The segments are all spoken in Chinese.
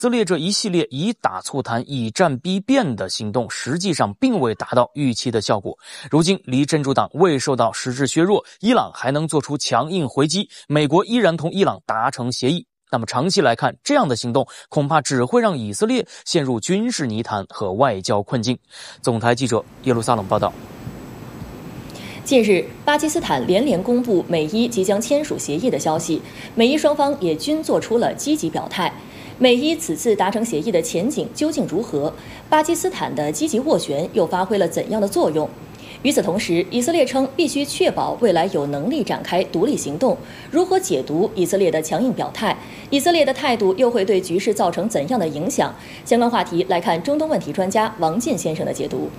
色列这一系列以打促谈、以战逼变的行动，实际上并未达到预期的效果。如今离真主党未受到实质削弱，伊朗还能做出强硬回击，美国依然同伊朗达成协议。那么长期来看，这样的行动恐怕只会让以色列陷入军事泥潭和外交困境。总台记者耶路撒冷报道。 近日，巴基斯坦连公布美伊即将签署协议的消息，美伊双方也均做出了积极表态。美伊此次达成协议的前景究竟如何？巴基斯坦的积极斡旋又发挥了怎样的作用？与此同时，以色列称必须确保未来有能力展开独立行动。如何解读以色列的强硬表态？以色列的态度又会对局势造成怎样的影响？相关话题来看中东问题专家王进先生的解读。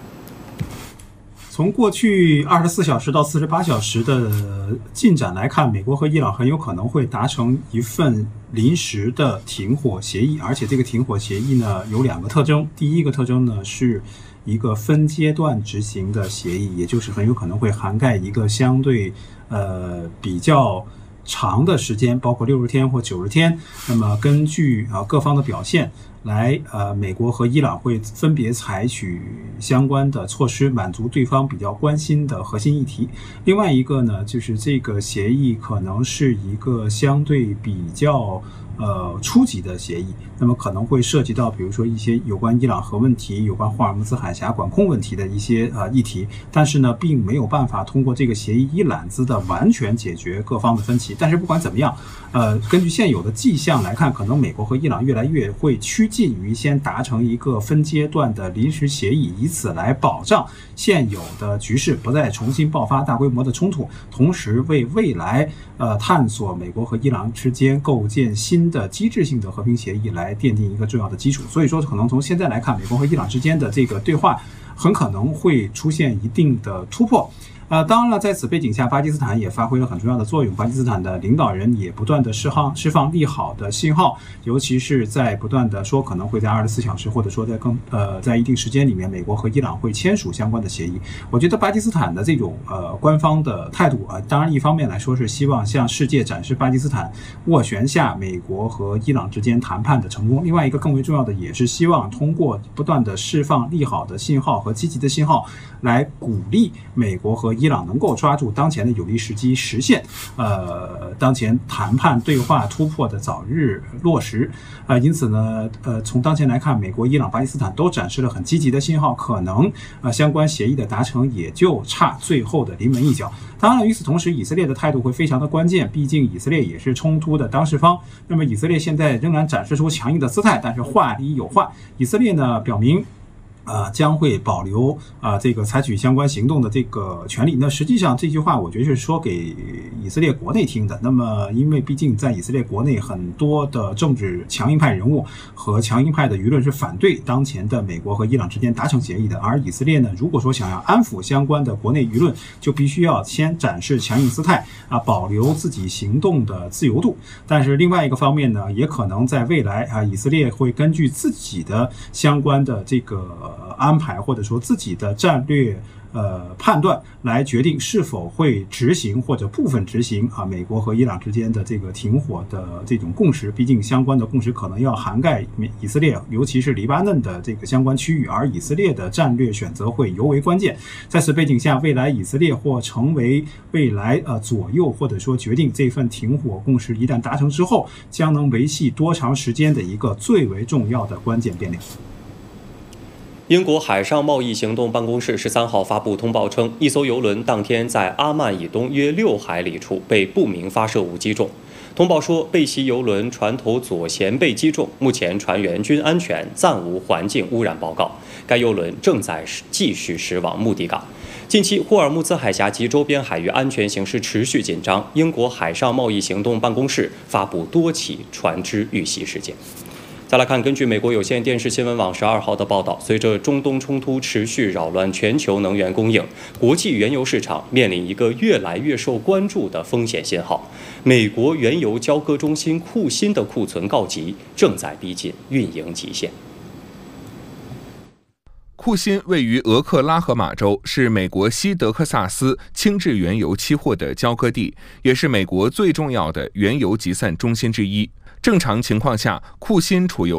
从过去24小时到48小时的进展来看，美国和伊朗很有可能会达成一份临时的停火协议，而且这个停火协议呢有2个特征。第一个特征呢是一个分阶段执行的协议，也就是很有可能会涵盖一个相对比较长的时间，包括60天或90天。那么根据各方的表现来，美国和伊朗会分别采取相关的措施，满足对方比较关心的核心议题。另外一个呢，就是这个协议可能是一个相对比较初级的协议，那么可能会涉及到比如说一些有关伊朗核问题、有关霍尔木兹海峡管控问题的一些议题，但是呢，并没有办法通过这个协议一揽子的完全解决各方的分歧。但是不管怎么样，根据现有的迹象来看，可能美国和伊朗越来越会趋近于先达成一个分阶段的临时协议，以此来保障现有的局势不再重新爆发大规模的冲突，同时为未来探索美国和伊朗之间构建新的机制性的和平协议来奠定一个重要的基础。所以说，可能从现在来看，美国和伊朗之间的这个对话很可能会出现一定的突破。当然了，在此背景下，巴基斯坦也发挥了很重要的作用。巴基斯坦的领导人也不断的释放利好的信号，尤其是在不断的说可能会在24小时，或者说在一定时间里面，美国和伊朗会签署相关的协议。我觉得巴基斯坦的这种官方的态度当然一方面来说是希望向世界展示巴基斯坦斡旋下美国和伊朗之间谈判的成功。另外一个更为重要的，也是希望通过不断的释放利好的信号和积极的信号，来鼓励美国和伊朗能够抓住当前的有利时机，实现当前谈判对话突破的早日落实。因此呢，从当前来看，美国、伊朗、巴基斯坦都展示了很积极的信号，可能相关协议的达成也就差最后的临门一脚。当然，与此同时，以色列的态度会非常的关键，毕竟以色列也是冲突的当事方。那么以色列现在仍然展示出强硬的姿态，但是话里有话，以色列呢表明将会保留这个采取相关行动的这个权利。那实际上这句话我觉得是说给以色列国内听的。那么因为毕竟在以色列国内很多的政治强硬派人物和强硬派的舆论是反对当前的美国和伊朗之间达成协议的，而以色列呢，如果说想要安抚相关的国内舆论，就必须要先展示强硬姿态保留自己行动的自由度。但是另外一个方面呢，也可能在未来以色列会根据自己的相关的这个安排，或者说自己的战略判断来决定是否会执行或者部分执行美国和伊朗之间的这个停火的这种共识。毕竟相关的共识可能要涵盖以色列，尤其是黎巴嫩的这个相关区域，而以色列的战略选择会尤为关键。在此背景下，未来以色列或成为未来左右或者说决定这份停火共识一旦达成之后将能维系多长时间的一个最为重要的关键变量。 英国海上贸易行动办公室13号发布通报称，一艘油轮当天在阿曼以东约6海里处被不明发射物击中。通报说，被袭油轮船头左舷被击中，目前船员均安全，暂无环境污染报告。该油轮正在继续驶往目的港。近期，霍尔木兹海峡及周边海域安全形势持续紧张，英国海上贸易行动办公室发布多起船只遇袭事件。再来看，根据美国有线电视新闻网12号的报道，随着中东冲突持续扰乱全球能源供应，国际原油市场面临一个越来越受关注的风险信号：美国原油交割中心库欣的库存告急，正在逼近运营极限。 库欣位于俄克拉荷马州，是美国西德克萨斯轻质原油期货的交割地，也是美国最重要的原油集散中心之一。 正常情况下，库欣储油